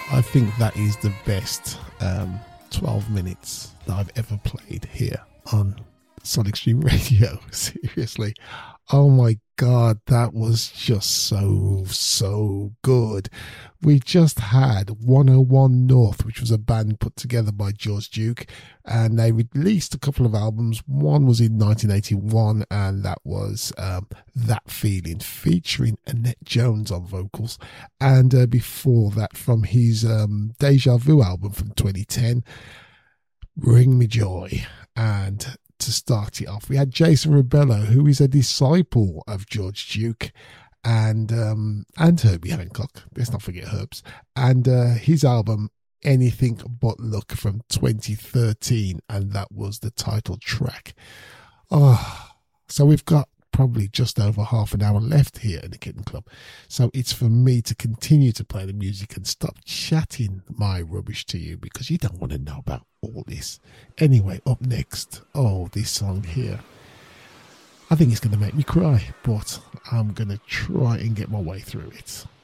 I think that is the best 12 minutes that I've ever played here on Sonic Stream Radio. Seriously. Oh my God, that was just so good. We just had 101 North, which was a band put together by George Duke, and they released a couple of albums. One was in 1981, and that was That Feeling, featuring Annette Jones on vocals. And before that, from his Deja Vu album from 2010, Bring Me Joy. And to start it off, we had Jason Rebello, who is a disciple of George Duke and Herbie Hancock. Let's not forget Herbs. And his album Anything But Luck from 2013, and that was the title track. So we've got probably just over half an hour left here at the Kitten Club, so it's for me to continue to play the music and stop chatting my rubbish to you, because you don't want to know about all this. Anyway, up next, this song here, I think it's going to make me cry, but I'm going to try and get my way through it.